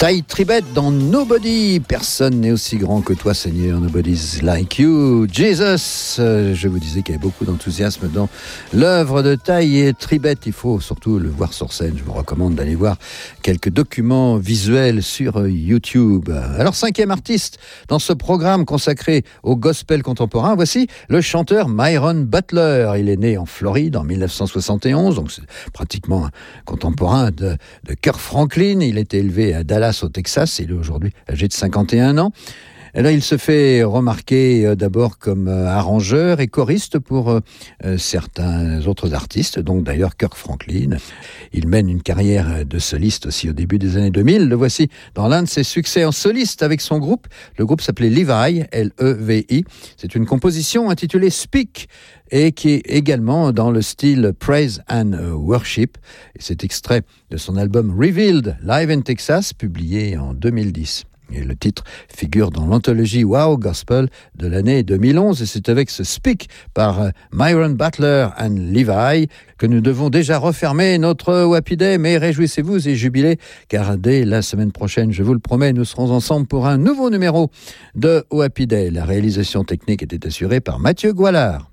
Ty Tribbett dans Nobody. Personne n'est aussi grand que toi, Seigneur. Nobody's like you. Jesus. Je vous disais qu'il y avait beaucoup d'enthousiasme dans l'œuvre de Ty Tribbett. Il faut surtout le voir sur scène. Je vous recommande d'aller voir quelques documents visuels sur YouTube. Alors, 5e artiste dans ce programme consacré au gospel contemporain. Voici le chanteur Myron Butler. Il est né en Floride en 1971, donc c'est pratiquement un contemporain de Kirk Franklin. Il était élevé à Dallas au Texas. Il est aujourd'hui âgé de 51 ans. Et là, il se fait remarquer d'abord comme arrangeur et choriste pour certains autres artistes, donc d'ailleurs Kirk Franklin. Il mène une carrière de soliste aussi au début des années 2000. Le voici dans l'un de ses succès en soliste avec son groupe. Le groupe s'appelait Levi, L-E-V-I. C'est une composition intitulée Speak et qui est également dans le style Praise and Worship. Et c'est extrait de son album Revealed, Live in Texas, publié en 2010. Et le titre figure dans l'anthologie Wow Gospel de l'année 2011. Et c'est avec ce Speak par Myron Butler and Levi que nous devons déjà refermer notre Happy Day. Mais réjouissez-vous et jubilez, car dès la semaine prochaine, je vous le promets, nous serons ensemble pour un nouveau numéro de Happy Day. La réalisation technique était assurée par Mathieu Goualard.